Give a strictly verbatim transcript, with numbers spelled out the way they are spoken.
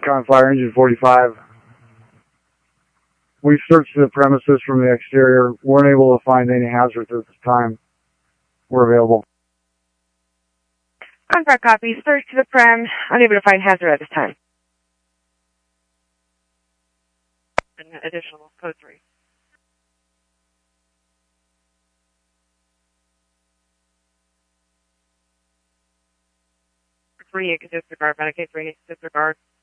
Recon Fire Engine forty-five. We've searched the premises from the exterior. Weren't able to find any hazards at this time. We're available. Contract copy. Search the prem. Unable to find hazard at this time. An additional code three. Three, you can disregard. Medicate three, disregard.